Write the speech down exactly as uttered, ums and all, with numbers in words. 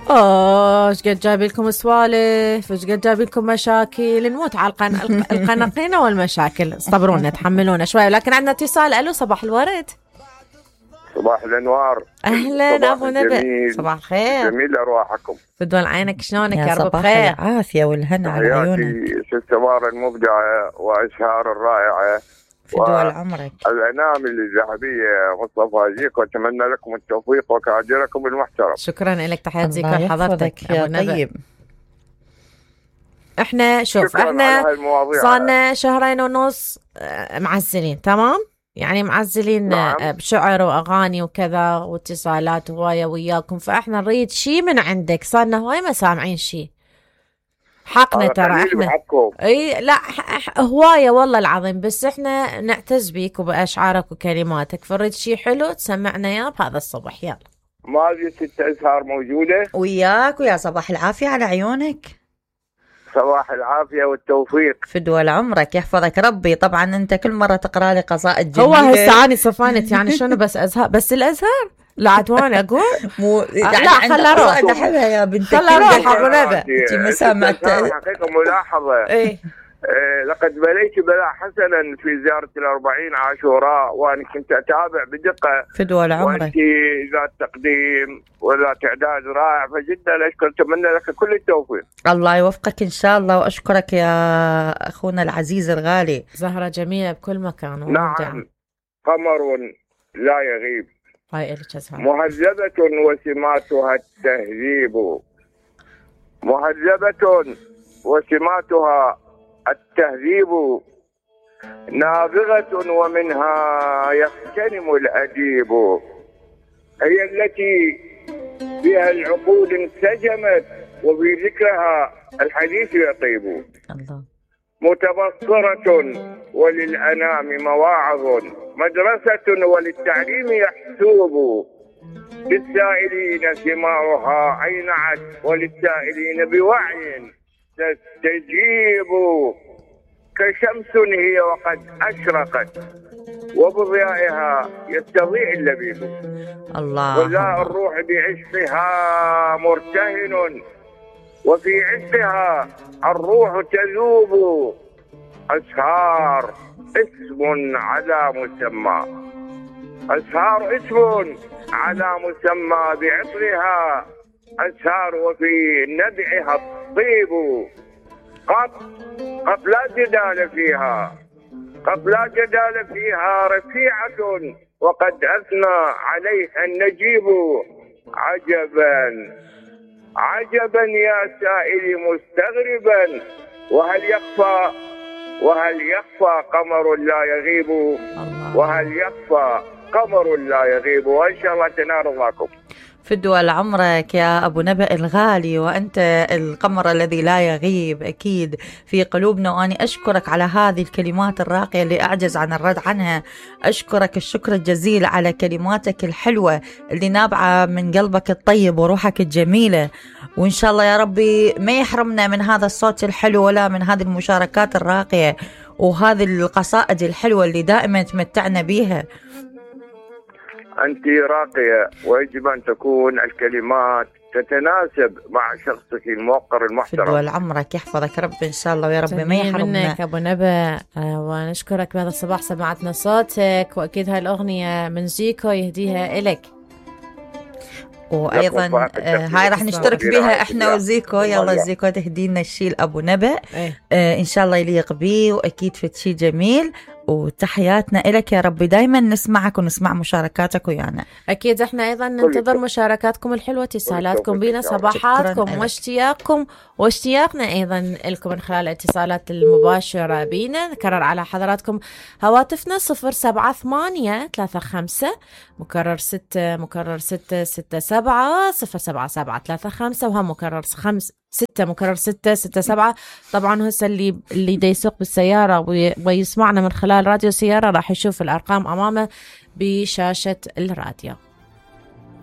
اوه ايش قد جايب لكم سوالف، ايش قد جايب لكم مشاكل، نموت على القن... القناقينه والمشاكل. صبرونا تحملونا شوي. لكن عندنا اتصال. الو صباح الورد. صباح الانوار. اهلا ابو نبأ. صباح الخير. جميل ارواحكم. بدون عينك شلونك يا, يا رب بخير؟ صباح العافيه والهنا على عيونك. ست سمارة المبدعه واشهار الرائعه في دول عمرك. الانامل الذهبيه مصطفى زيكو، اتمنى لكم التوفيق وكادركم المحترم. شكرا لك. تحياتي زيكو لحضرتك يا طيب. احنا شوف احنا صارنا شهرين ونص معزلين، تمام؟ يعني معزلين. نعم. بشعر واغاني وكذا واتصالات هوايه وياكم، فاحنا نريد شيء من عندك. صارنا هوايه ما سامعين شيء. حقنا ترى احنا اي لا هوايه والله العظيم، بس احنا نعتز بيك وباشعارك وكلماتك، فريد شيء حلو تسمعنا اياه بهذا الصبح. يلا. ماذا ست ازهار موجوده وياك، ويا صباح العافيه على عيونك. صباح العافيه والتوفيق. في دول عمرك يحفظك ربي. طبعا انت كل مره تقرا لي قصائد جميله. هو هسه اني صفانت يعني شنو بس ازهار، بس الازهار لا عدوان اقول مو يعني لا خلها روح احبها يا بنتي. خلها روح ابو ندى. انت ما سمعت حقيقه ملاحظه. ايه لقد بليت بلاء حسنا في زيارة الأربعين عاشوراء، وأنا كنت أتابع بدقة في دول عمرك. وأنت ذات تقديم وذات إعداد رائع، فجدا أشكر. أتمنى لك كل التوفيق. الله يوفقك إن شاء الله، وأشكرك يا أخونا العزيز الغالي. زهرة جميلة بكل مكان. نعم، قمر لا يغيب، هاي مهذبة وسماتها التهذيب، مهذبة وسماتها التهذيب، نابغة ومنها يغتنم الأديب، هي التي بها العقول انسجمت وفي ذكرها الحديث يطيب، الله. متبصرة وللأنام مواعظ، مدرسة وللتعليم يحسوب، للسائلين ثمارها أينعت وللسائلين بوعي تستجيب، كشمس هي وقد أشرقت وبضيائها يستضيء اللبيب، الله. وذاء الروح بعشقها مرتهن وفي عشقها الروح تذوب، أسهار اسم على مسمى، أسهار اسم على مسمى بعطرها أسهار وفي نبعها الطيب، قط قط لا جدال فيها، قط لا جدال فيها رفيعة وقد أثنى عليها النجيب، عجبا عجبا يا سائلي مستغربا، وهل يخفى وهل يخفى قمر لا يغيب، وهل يخفى قمر لا يغيب، وإن شاء الله تنال رضاكم. في دول عمرك يا أبو نبأ الغالي، وأنت القمر الذي لا يغيب أكيد في قلوبنا، وأنا أشكرك على هذه الكلمات الراقية اللي أعجز عن الرد عنها. أشكرك الشكر الجزيل على كلماتك الحلوة اللي نابعة من قلبك الطيب وروحك الجميلة، وإن شاء الله يا ربي ما يحرمنا من هذا الصوت الحلو ولا من هذه المشاركات الراقية وهذه القصائد الحلوة اللي دائما تمتعنا بيها. أنت راقية، ويجب أن تكون الكلمات تتناسب مع شخصك الموقر المحترم. في دول عمرك يحفظك رب إن شاء الله، ويا رب ما يحرمنا منك أبو نبأ. ونشكرك بهذا الصباح، سمعتنا صوتك، وأكيد هاي الأغنية من زيكو يهديها إلك. وايضا هاي راح نشترك بها احنا وزيكو. يلا زيكو تهدينا الشيء لابو نبأ. آه ان شاء الله يليق بيه، واكيد في شيء جميل. وتحياتنا لك يا رب، دايما نسمعك ونسمع مشاركاتك ويانا. اكيد احنا ايضا ننتظر مشاركاتكم الحلوه، اتصالاتكم بينا، صباحاتكم واشتياقكم واشتياقنا ايضا لكم من خلال الاتصالات المباشره بينا. نكرر على حضراتكم هواتفنا صفر سبعة ثمانية ثلاثة خمسة مكرر ستة مكرر ستة ستة سبعة صفر سبعة سبعة ثلاثة خمسة، وهم مكرر خمس ستة مكرر ستة ستة سبعة. طبعا هسه اللي اللي دا يسوق بالسيارة ويسمعنا من خلال راديو سيارة راح يشوف الأرقام أمامه بشاشة الراديو.